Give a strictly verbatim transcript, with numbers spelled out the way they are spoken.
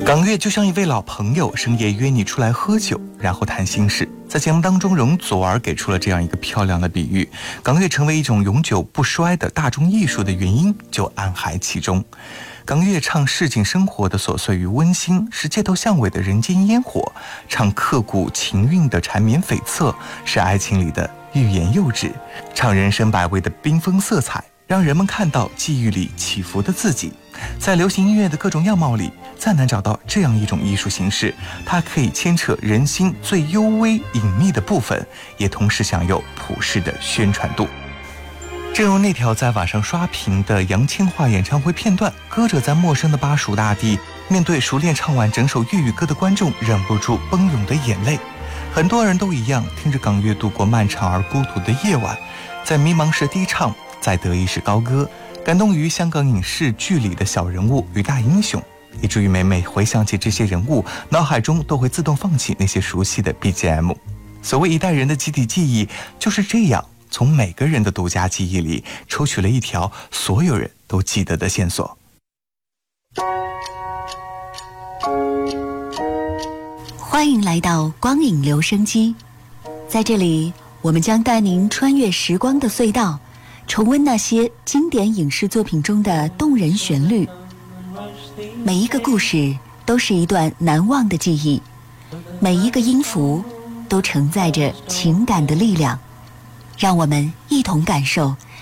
港乐就像一位老朋友，深夜约你出来喝酒，然后谈心事。在节目当中，容祖儿给出了这样一个漂亮的比喻：港乐成为一种永久不衰的大众艺术的原因，就暗含其中。港乐唱市井生活的琐碎与温馨，是街头巷尾的人间烟火；唱刻骨情韵的缠绵悱恻，是爱情里的欲言又止；唱人生百味的缤纷色彩，让人们看到际遇里起伏的自己。在流行音乐的各种样貌里，再难找到这样一种艺术形式，它可以牵扯人心最幽微隐秘的部分，也同时享有普世的宣传度。正如那条在网上刷屏的杨千嬅演唱会片段，歌者在陌生的巴蜀大地，面对熟练唱完整首粤语歌的观众，忍不住奔涌的眼泪。很多人都一样，听着港乐度过漫长而孤独的夜晚，在迷茫时低唱，在得意时高歌，感动于香港影视剧里的小人物与大英雄，以至于每每回想起这些人物，脑海中都会自动放起那些熟悉的 B G M。 所谓一代人的集体记忆，就是这样从每个人的独家记忆里抽取了一条所有人都记得的线索。 欢迎来到光影留声机，在这里我们将带您穿越时光的隧道，重温那些经典影视作品中的动人旋律。每一个故事都是一段难忘的记忆，每一个音符都承载着情感的力量，让我们一同感受